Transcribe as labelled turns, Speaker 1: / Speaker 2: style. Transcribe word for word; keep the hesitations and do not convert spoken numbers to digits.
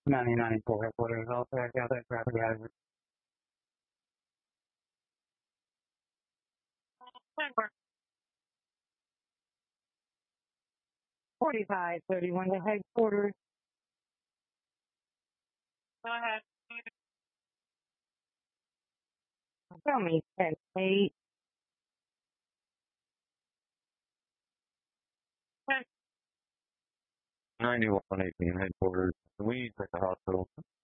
Speaker 1: ninety ninety-four headquarters. I'll check out that traffic hazard. forty-five thirty-one to headquarters. Go ahead. Tell me, ten eight. ninety-one eighteen headquarters. We need to the hospital.